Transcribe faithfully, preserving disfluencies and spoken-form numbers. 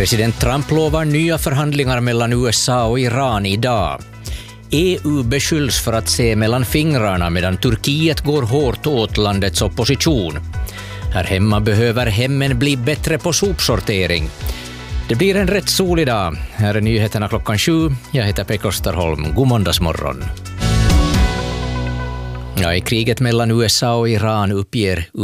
President Trump lovar nya förhandlingar mellan U S A och Iran idag. E U beskylls för att se mellan fingrarna medan Turkiet går hårt åt landets opposition. Här hemma behöver hemmen bli bättre på sopsortering. Det blir en rätt solig dag. Här är nyheterna klockan sju. Jag heter Pekka Österholm. God måndagsmorgon. Ja, i kriget mellan U S A och Iran uppger